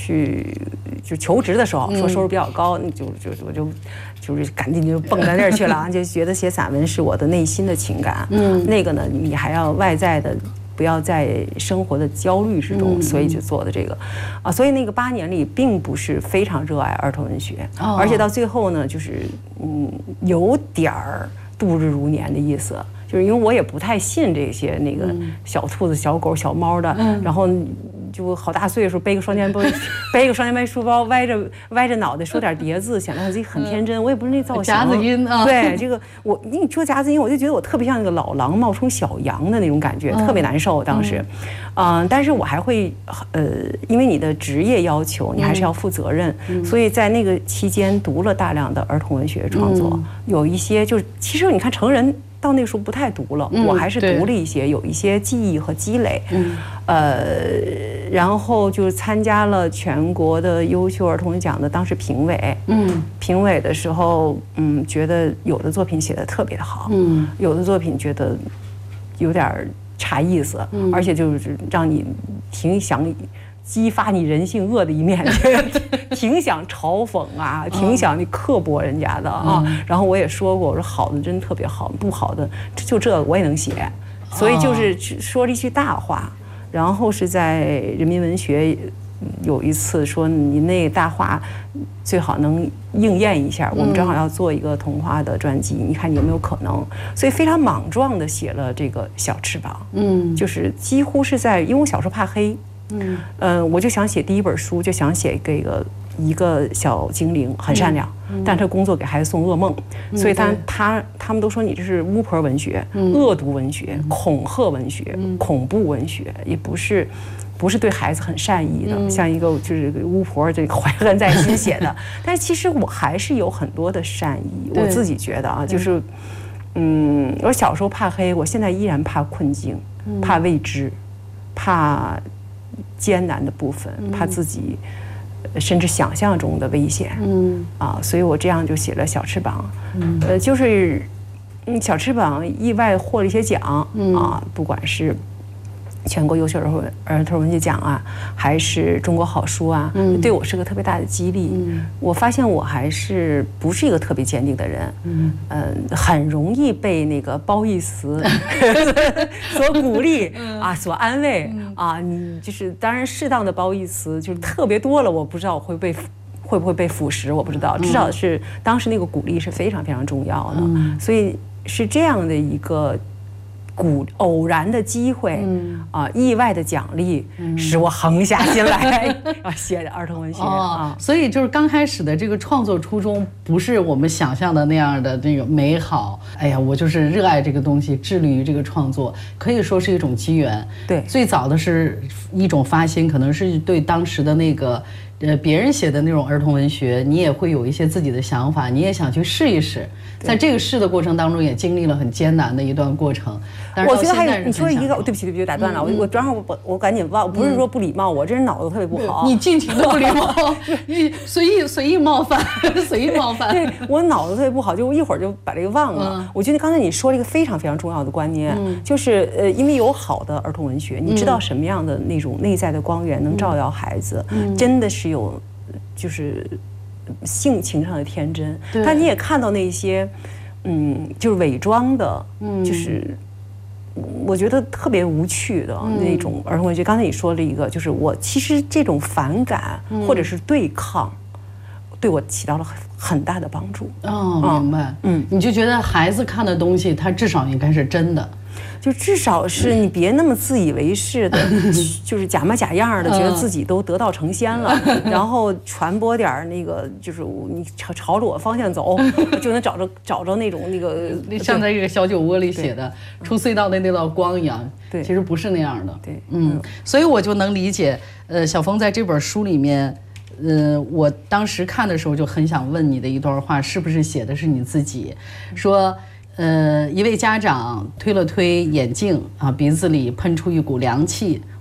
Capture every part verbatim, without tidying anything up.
去就求职的时候，说收入比较高，嗯、就就我就就是赶紧就蹦到那儿去了，就觉得写散文是我的内心的情感。嗯，那个呢，你还要外在的。不要在生活的焦虑之中，所以就做的这个，啊，所以那个八年里并不是非常热爱儿童文学，而且到最后呢，就是嗯有点儿度日如年的意思，就是因为我也不太信这些那个小兔子、小狗、小猫的，然后就好大岁数背个双肩背，背个双肩背书包，歪着歪着脑袋说点叠字，显得自己很天真。我也不是那造型， 夹子音啊， 对这个我你说夹子音，我就觉得我特别像那个老狼冒充小羊的那种感觉，特别难受当时，嗯，但是我还会呃，因为你的职业要求，你还是要负责任，所以在那个期间读了大量的儿童文学创作，有一些就是其实你看成人。到那个时候不太读了，我还是读了一些，有一些记忆和积累，呃，然后就参加了全国的优秀儿童奖的当时评委，嗯，评委的时候，嗯，觉得有的作品写得特别好，嗯，有的作品觉得有点差意思，而且就是让你挺想。激发你人性恶的一面，挺想嘲讽啊，挺想你刻薄人家的啊。然后我也说过，我说好的真特别好，不好的就这我也能写，所以就是说了一句大话。然后是在人民文学有一次说你那大话最好能应验一下，我们正好要做一个童话的专辑，你看你有没有可能？所以非常莽撞的写了这个小翅膀，嗯，就是几乎是在，因为我小时候怕黑。嗯，呃，我就想写第一本书，就想写这个一个小精灵，很善良，嗯、但他工作给孩子送噩梦，嗯、所以他他他们都说你这是巫婆文学、嗯、恶毒文学、嗯、恐吓文学、嗯、恐怖文学，也不是不是对孩子很善意的，嗯、像一个就是巫婆这个怀恨在心写的。但是其实我还是有很多的善意，我自己觉得啊，就是，嗯，我小时候怕黑，我现在依然怕困境，嗯、怕未知，怕。艰难的部分，怕自己甚至想象中的危险，嗯啊，所以我这样就写了《小翅膀》，嗯，呃，就是嗯，《小翅膀》意外获了一些奖，嗯啊，不管是全国优秀儿童儿童文学奖啊，还是中国好书啊，嗯，对我是个特别大的激励。嗯，我发现我还是不是一个特别坚定的人，嗯，呃，很容易被那个褒义词所鼓励啊，所安慰啊。你就是当然适当的褒义词就是特别多了，我不知道我会被会不会被腐蚀，我不知道。至少是当时那个鼓励是非常非常重要的，嗯，所以是这样的一个。鼓偶然的机会，嗯啊，意外的奖励，嗯、使我横下心来啊，写儿童文学、哦、啊。 所以就是刚开始的这个创作初衷，不是我们想象的那样的那个美好。哎呀，我就是热爱这个东西，致力于这个创作，可以说是一种机缘。 对， 最早的是一种发心，可能是对当时的那个。呃，别人写的那种儿童文学，你也会有一些自己的想法，你也想去试一试。在这个试的过程当中，也经历了很艰难的一段过程。但是我觉得还有，你说一个，对不起，对不起，打断了，嗯、我我正好我我赶紧忘，不是说不礼貌，我这人脑子特别不好。 你尽情的不礼貌，你随意随意冒犯，随意冒犯。 对，我脑子特别不好，就一会儿就把这个忘了。嗯、我觉得刚才你说了一个非常非常重要的观念，嗯、就是呃，因为有好的儿童文学，你知道什么样的那种内在的光源能照耀孩子，嗯、真的是有。就是性情上的天真，但你也看到那些，嗯，就是伪装的，嗯，就是我觉得特别无趣的那种儿童文学。刚才你说了一个，就是我其实这种反感或者是对抗，对我起到了很很大的帮助。 哦，明白，嗯，你就觉得孩子看的东西，他至少应该是真的。 就至少是你别那么自以为是的，就是假模假样的，觉得自己都得道成仙了，然后传播点那个，就是你朝朝着我方向走，就能找着找着那种那个， 像在这个小酒窝里写的出隧道的那道光一样。对，其实不是那样的。 对， 嗯，所以我就能理解，呃，小峰在这本书里面。呃，我当时看的时候就很想问你的一段话，是不是写的是你自己？说，呃，一位家长推了推眼镜啊，鼻子里喷出一股凉气，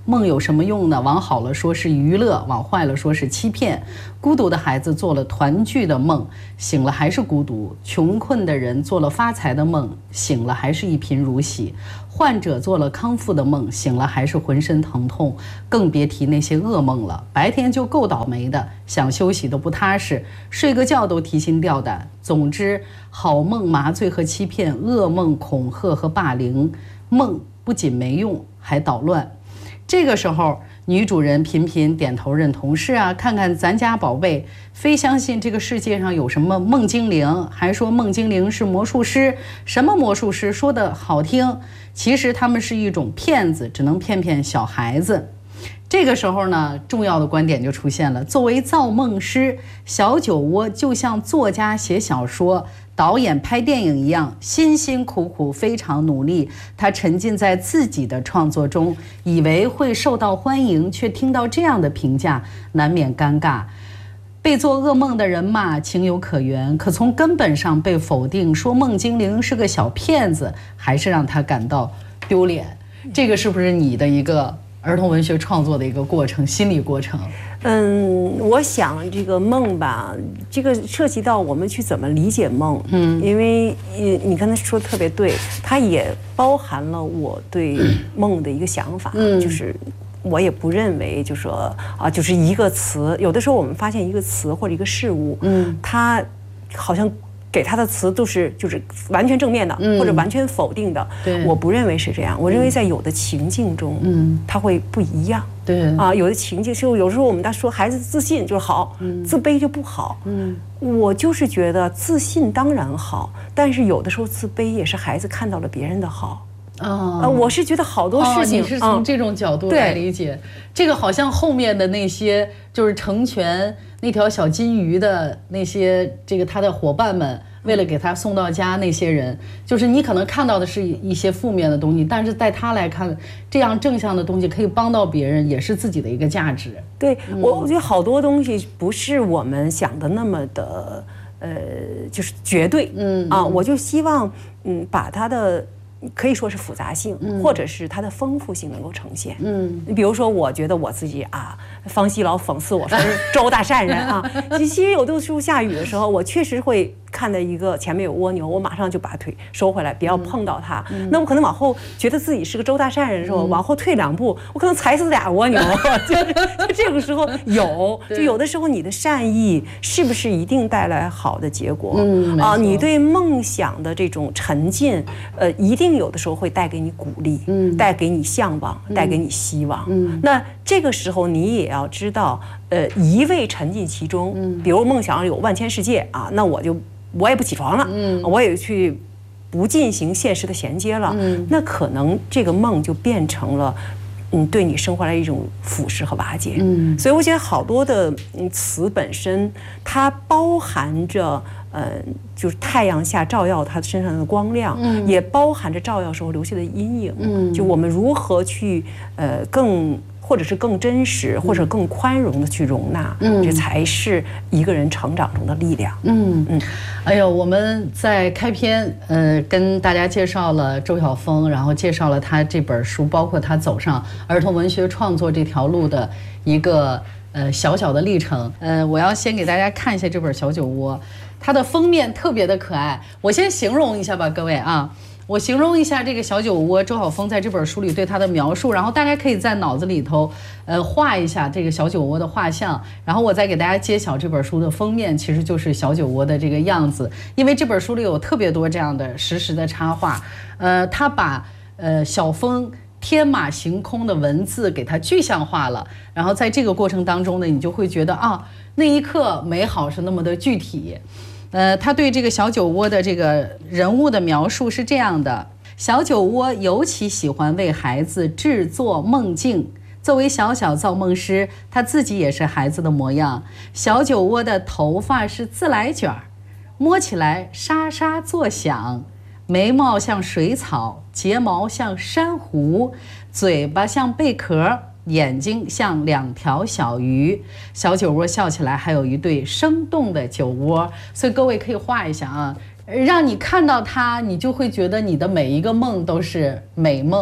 梦有什么用呢？往好了说是娱乐，往坏了说是欺骗。孤独的孩子做了团聚的梦，醒了还是孤独；穷困的人做了发财的梦，醒了还是一贫如洗；患者做了康复的梦，醒了还是浑身疼痛。更别提那些噩梦了。白天就够倒霉的，想休息都不踏实，睡个觉都提心吊胆。总之，好梦麻醉和欺骗，噩梦恐吓和霸凌，梦不仅没用，还捣乱。这个时候，女主人频频点头认同，是啊，看看咱家宝贝，非相信这个世界上有什么梦精灵，还说梦精灵是魔术师，什么魔术师说的好听，其实他们是一种骗子，只能骗骗小孩子。这个时候呢，重要的观点就出现了。作为造梦师，小酒窝就像作家写小说、导演拍电影一样，辛辛苦苦，非常努力。他沉浸在自己的创作中，以为会受到欢迎，却听到这样的评价，难免尴尬。被做噩梦的人骂情有可原，可从根本上被否定，说梦精灵是个小骗子，还是让他感到丢脸。这个是不是你的一个儿童文学创作的一个过程，心理过程？ 嗯，我想这个梦吧，这个涉及到我们去怎么理解梦。嗯，因为你你刚才说的特别对，它也包含了我对梦的一个想法，嗯，就是我也不认为就说啊，就是一个词，有的时候我们发现一个词或者一个事物，嗯，它好像给他的词都是就是完全正面的，嗯、或者完全否定的。我不认为是这样。我认为在有的情境中，嗯，它会不一样。 对啊，有的情境就有时候我们在说孩子自信就好，嗯、自卑就不好。嗯，我就是觉得自信当然好，但是有的时候自卑也是孩子看到了别人的好。 哦、 呃，我是觉得好多事情， 哦、你是从这种角度来理解，嗯、这个好像后面的那些就是成全那条小金鱼的那些这个他的伙伴们，为了给他送到家那些人，就是你可能看到的是一些负面的东西，但是在他来看，这样正向的东西可以帮到别人，也是自己的一个价值。 对，嗯、我我觉得好多东西不是我们想的那么的，呃，就是绝对。嗯啊，我就希望嗯把它的。可以说是复杂性，嗯、或者是它的丰富性能够呈现。嗯，你比如说，我觉得我自己啊，方西老讽刺我说是周大善人啊。其实有的时候下雨的时候，我确实会看到一个前面有蜗牛，我马上就把腿收回来，不要碰到它。嗯、那我可能往后觉得自己是个周大善人的时候，嗯、往后退两步，我可能踩死俩蜗牛。就是这个时候有，就有的时候你的善意是不是一定带来好的结果？嗯啊，你对梦想的这种沉浸，呃，一定。有的时候会带给你鼓励，嗯，带给你向往，嗯、带给你希望。嗯，那这个时候你也要知道，呃，一味沉浸其中。嗯，比如梦想有万千世界啊，那我就我也不起床了，嗯，我也去不进行现实的衔接了。嗯，那可能这个梦就变成了。嗯，对你生活来一种腐蚀和瓦解。嗯，所以我觉得好多的嗯词本身，它包含着呃，就是太阳下照耀它身上的光亮，嗯，也包含着照耀时候留下的阴影。嗯，就我们如何去呃更。或者是更真实，或者更宽容的去容纳，嗯，这才是一个人成长中的力量。嗯嗯， 哎呦，我们在开篇呃跟大家介绍了周晓峰，然后介绍了他这本书，包括他走上儿童文学创作这条路的一个呃小小的历程。呃，我要先给大家看一下这本《小酒窝》，它的封面特别的可爱。我先形容一下吧，各位啊。我形容一下这个小酒窝，周晓峰在这本书里对他的描述，然后大家可以在脑子里头，呃，画一下这个小酒窝的画像，然后我再给大家揭晓这本书的封面，其实就是小酒窝的这个样子。因为这本书里有特别多这样的实时的插画，呃，他把呃小峰天马行空的文字给它具象化了，然后在这个过程当中呢，你就会觉得啊，那一刻美好是那么的具体。呃，他对这个小酒窝的这个人物的描述是这样的：小酒窝尤其喜欢为孩子制作梦境。作为小小造梦师，他自己也是孩子的模样。小酒窝的头发是自来卷，摸起来沙沙作响，眉毛像水草，睫毛像珊瑚，嘴巴像贝壳。眼睛像两条小鱼，小酒窝笑起来还有一对生动的酒窝，所以各位可以画一下啊，让你看到它，你就会觉得你的每一个梦都是美梦。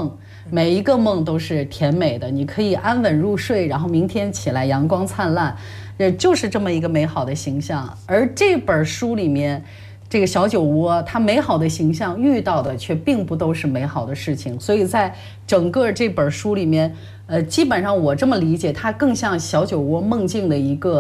每一个梦都是甜美的，你可以安稳入睡，然后明天起来阳光灿烂，也就是这么一个美好的形象。而这本书里面，这个小酒窝它美好的形象遇到的却并不都是美好的事情，所以在整个这本书里面，呃，基本上我这么理解，它更像小酒窝梦境的一个